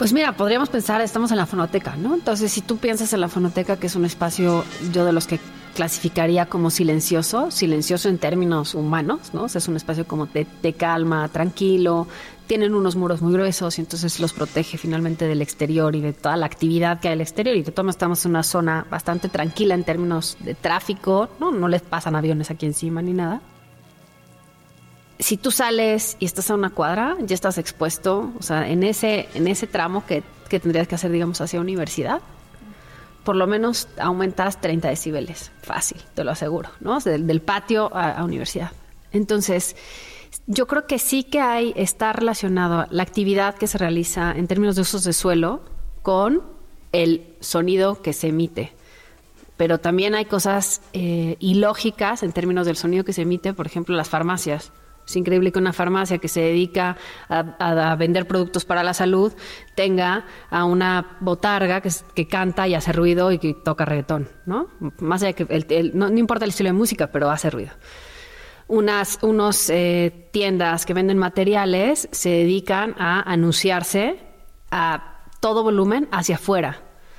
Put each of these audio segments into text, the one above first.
Pues mira, podríamos pensar, estamos en la fonoteca, ¿no? Entonces, si tú piensas en la fonoteca, que es un espacio, yo de los que clasificaría como silencioso en términos humanos, ¿no? O sea, es un espacio como de calma, tranquilo, tienen unos muros muy gruesos y entonces los protege finalmente del exterior y de toda la actividad que hay al exterior. Y de todas maneras estamos en una zona bastante tranquila en términos de tráfico, ¿no? No les pasan aviones aquí encima ni nada. Si tú sales y estás a una cuadra, ya estás expuesto, o sea, en ese tramo que tendrías que hacer, digamos, hacia universidad, por lo menos aumentas 30 decibeles, fácil, te lo aseguro, ¿no? O sea, del patio a universidad. Entonces, yo creo que sí que está relacionado la actividad que se realiza en términos de usos de suelo con el sonido que se emite. Pero también hay cosas ilógicas en términos del sonido que se emite, por ejemplo, las farmacias. Es increíble que una farmacia que se dedica a vender productos para la salud tenga a una botarga que canta y hace ruido y que toca reggaetón, ¿no? Más allá que no importa el estilo de música, pero hace ruido. Unos tiendas que venden materiales se dedican a anunciarse a todo volumen hacia afuera.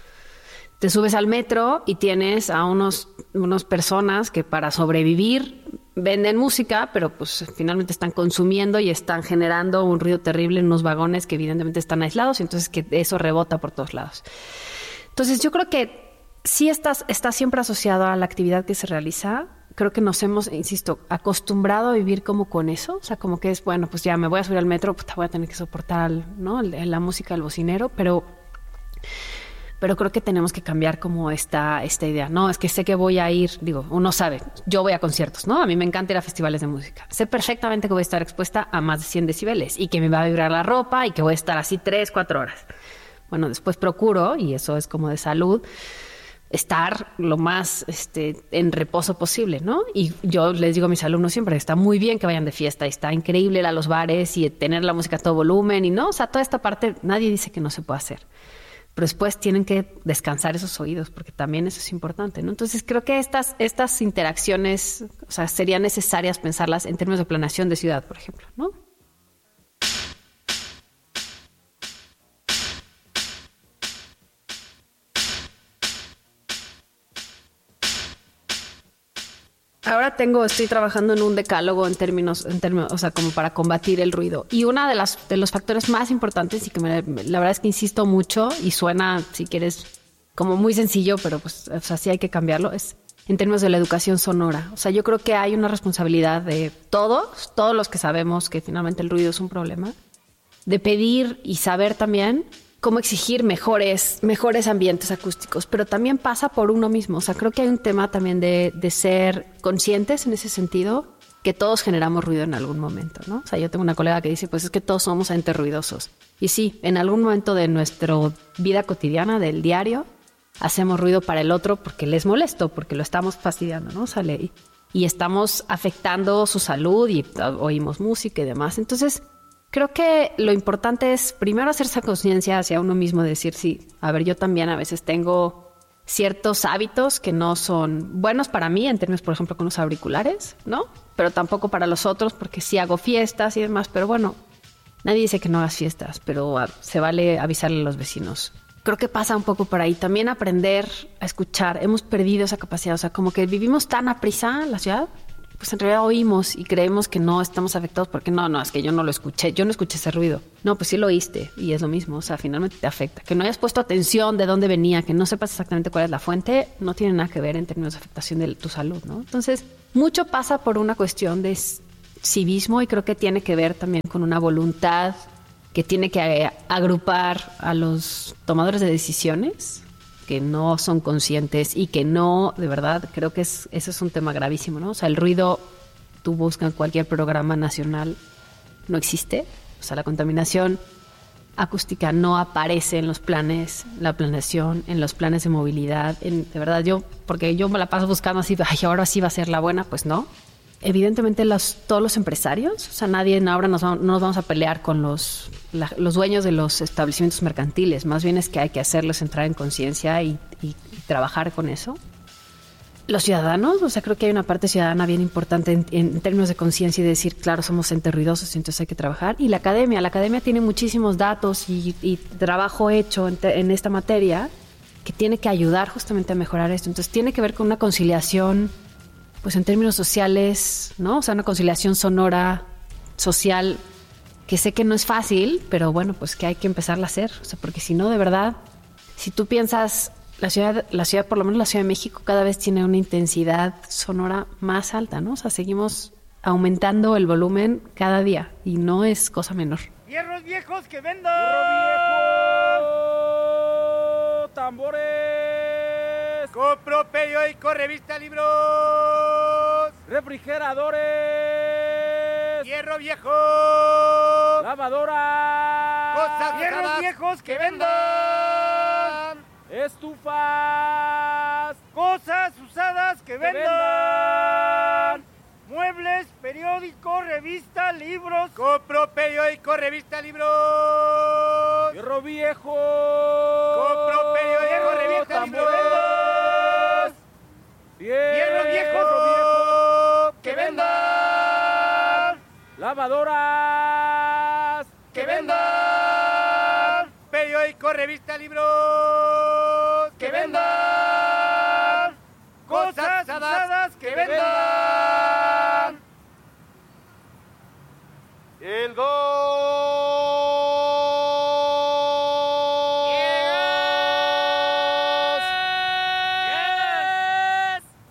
Te subes al metro y tienes a unas personas que para sobrevivir venden música, pero pues finalmente están consumiendo y están generando un ruido terrible en unos vagones que evidentemente están aislados y entonces que eso rebota por todos lados. Entonces yo creo que sí está siempre asociado a la actividad que se realiza. Creo que nos hemos, insisto, acostumbrado a vivir como con eso. O sea, como que es, bueno, pues ya me voy a subir al metro, pues voy a tener que soportar la música del bocinero, pero creo que tenemos que cambiar como esta idea. No, es que sé que voy a ir, digo, uno sabe, yo voy a conciertos, ¿no? A mí me encanta ir a festivales de música. Sé perfectamente que voy a estar expuesta a más de 100 decibeles y que me va a vibrar la ropa y que voy a estar así 3, 4 horas. Bueno, después procuro, y eso es como de salud, estar lo más en reposo posible, ¿no? Y yo les digo a mis alumnos siempre, está muy bien que vayan de fiesta, y está increíble ir a los bares y tener la música a todo volumen y no, o sea, toda esta parte nadie dice que no se pueda hacer. Pero después tienen que descansar esos oídos, porque también eso es importante, ¿no? Entonces creo que estas interacciones, o sea, serían necesarias pensarlas en términos de planeación de ciudad, por ejemplo, ¿no? Ahora estoy trabajando en un decálogo en términos, o sea, como para combatir el ruido. Y uno de los factores más importantes y que la verdad es que insisto mucho y suena, si quieres, como muy sencillo, pero pues, o sea, sí hay que cambiarlo, es en términos de la educación sonora. O sea, yo creo que hay una responsabilidad de todos los que sabemos que finalmente el ruido es un problema, de pedir y saber también cómo exigir mejores ambientes acústicos, pero también pasa por uno mismo. O sea, creo que hay un tema también de ser conscientes en ese sentido, que todos generamos ruido en algún momento, ¿no? O sea, yo tengo una colega que dice, pues es que todos somos entes ruidosos. Y sí, en algún momento de nuestra vida cotidiana, del diario, hacemos ruido para el otro porque les molesto, porque lo estamos fastidiando, ¿no? O sea, y estamos afectando su salud y oímos música y demás. Entonces, creo que lo importante es primero hacer esa conciencia hacia uno mismo, decir, sí, a ver, yo también a veces tengo ciertos hábitos que no son buenos para mí, en términos, por ejemplo, con los auriculares, ¿no? Pero tampoco para los otros, porque sí hago fiestas y demás, pero bueno, nadie dice que no hagas fiestas, pero se vale avisarle a los vecinos. Creo que pasa un poco por ahí. También aprender a escuchar. Hemos perdido esa capacidad, o sea, como que vivimos tan a prisa en la ciudad, pues en realidad oímos y creemos que no estamos afectados porque no, es que yo no lo escuché, yo no escuché ese ruido. No, pues sí lo oíste y es lo mismo, o sea, finalmente te afecta. Que no hayas puesto atención de dónde venía, que no sepas exactamente cuál es la fuente, no tiene nada que ver en términos de afectación de tu salud, ¿no? Entonces, mucho pasa por una cuestión de civismo y creo que tiene que ver también con una voluntad que tiene que agrupar a los tomadores de decisiones que no son conscientes y que no, de verdad, creo que ese es un tema gravísimo, ¿no? O sea, el ruido, tú buscas en cualquier programa nacional, no existe. O sea, la contaminación acústica no aparece en los planes, la planeación, en los planes de movilidad. De verdad, porque yo me la paso buscando así, ay, ahora sí va a ser la buena, pues no. Evidentemente todos los empresarios, o sea, nadie ahora no nos vamos a pelear con los dueños de los establecimientos mercantiles, más bien es que hay que hacerlos entrar en conciencia y trabajar con eso. los ciudadanos, o sea, creo que hay una parte ciudadana bien importante en términos de conciencia y decir, claro, somos entes ruidosos y entonces hay que trabajar. Y la academia tiene muchísimos datos y trabajo hecho en esta materia que tiene que ayudar justamente a mejorar esto. Entonces tiene que ver con una conciliación, pues en términos sociales, ¿no? O sea, una conciliación sonora, social, que sé que no es fácil, pero bueno, pues que hay que empezarla a hacer. O sea, porque si no, de verdad, si tú piensas, la ciudad, por lo menos la Ciudad de México, cada vez tiene una intensidad sonora más alta, ¿no? O sea, seguimos aumentando el volumen cada día y no es cosa menor. ¡Hierros viejos que vendan! ¡Hierro viejo! ¡Tambores! Compro periódico, revista, libros. ¡Refrigeradores! ¡Hierro viejo! ¡Lavadoras! ¡Cosas ¡hierros viejos que vendan! ¡Estufas! ¡Cosas usadas que vendan! Muebles, periódico, revista, libros. Compro periódico, revista, libros. ¡Hierro viejo! Compro periódico, revista, libros. ¡Hierro viejo! ¡Que vendan! ¡Lavadoras! ¡Que vendan! Periódico, revista, libros. ¡Que vendan! Cosas usadas que vendan. El gol.